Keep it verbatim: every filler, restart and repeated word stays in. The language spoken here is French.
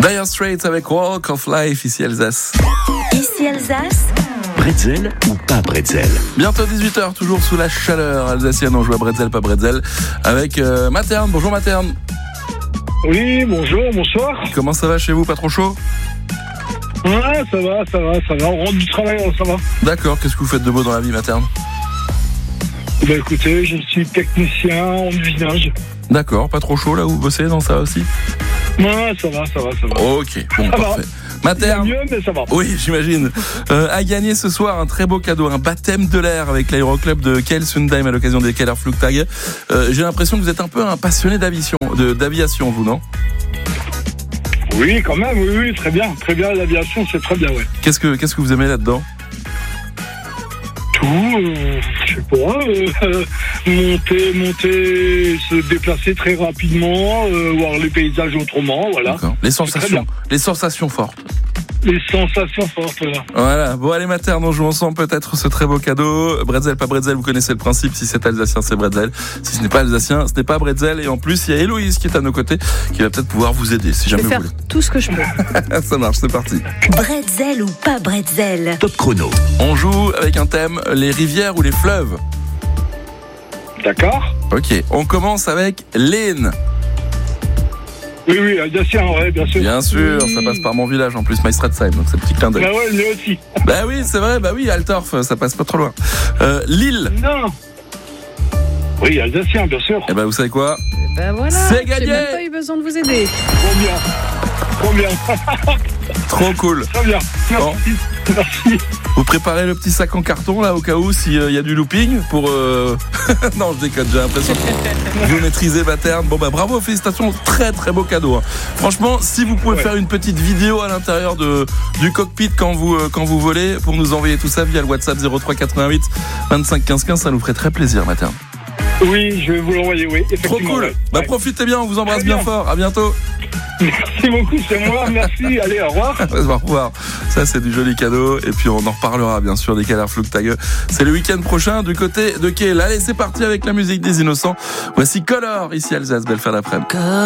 Dire Straits avec Walk of Life, ici Alsace. Ici Alsace. Bretzel ou pas bretzel? Bientôt dix-huit heures, toujours sous la chaleur alsacienne. On joue à bretzel, pas bretzel. Avec euh, Materne. Bonjour Materne. Oui, bonjour, bonsoir. Comment ça va chez vous? Pas trop chaud? Ouais, ça va, ça va, ça va. On rentre du travail, ça va. D'accord. Qu'est-ce que vous faites de beau dans la vie, Materne? Ben écoutez, je suis technicien en usinage. D'accord. Pas trop chaud là où vous bossez dans ça aussi? Ouais, ça va, ça va, ça va. Ok. Bon, ça parfait. Va. Materne. Mieux, mais ça va. Oui, j'imagine. Euh, à gagner ce soir un très beau cadeau, un baptême de l'air avec l'aéroclub de Kelsundheim à l'occasion des Keller Flugtage. Euh, j'ai l'impression que vous êtes un peu un passionné d'aviation, de, d'aviation, vous, non? Oui, quand même, oui, oui, très bien, très bien. L'aviation, c'est très bien, ouais. Qu'est-ce que, qu'est-ce que vous aimez là-dedans? Tout, euh, je sais pas, euh, monter, monter, se déplacer très rapidement, euh, voir les paysages autrement, voilà. D'accord. Les sensations, les sensations fortes. Les sensations fortes, voilà. Voilà. Bon, allez, Materne, on joue ensemble peut-être ce très beau cadeau. Bretzel, pas bretzel, vous connaissez le principe. Si c'est alsacien, c'est bretzel. Si ce n'est pas alsacien, ce n'est pas bretzel. Et en plus, il y a Héloïse qui est à nos côtés, qui va peut-être pouvoir vous aider, si jamais Je vais vous faire voulez. tout ce que je peux. Ça marche, c'est parti. Bretzel ou pas bretzel? Top chrono. On joue avec un thème, les rivières ou les fleuves. D'accord. Ok, on commence avec l'Aisne. Oui, oui, alsacien, ouais, bien sûr. Bien sûr, Oui. ça passe par mon village en plus, Maestratsheim, donc c'est le petit clin d'œil. Bah ouais, lui aussi. Bah oui, c'est vrai, bah oui, Altorf, ça passe pas trop loin. Euh, Lille. Non. Oui, alsacien, bien sûr. Eh ben vous savez quoi? Ben voilà, C'est gagné. j'ai même pas eu besoin de vous aider. Trop bien. Trop bien. Trop cool. Très bien. Merci. Bon. Merci. Vous préparez le petit sac en carton là au cas où s'il y a du looping pour... Euh... non, je déconne, j'ai l'impression que vous maîtrisez Materne. Bon bah bravo, félicitations, très très beau cadeau. Hein. Franchement, si vous pouvez Ouais. faire une petite vidéo à l'intérieur de, du cockpit quand vous, euh, quand vous volez, pour nous envoyer tout ça via le WhatsApp zéro trois quatre-vingt-huit vingt-cinq quinze quinze, ça nous ferait très plaisir Materne. Oui, je vais vous l'envoyer, oui, Trop effectivement. cool. Ouais. Bah Ouais. profitez bien, on vous embrasse Très bien bien. fort. À bientôt. Merci beaucoup, c'est moi, merci. Allez, au revoir. On va revoir. Ça, c'est du joli cadeau. Et puis, on en reparlera, bien sûr, des Keller Flugtage. C'est le week-end prochain du côté de Kiel. Allez, c'est parti avec la musique des Innocents. Voici Color, ici Alsace. Belle fin d'après-midi.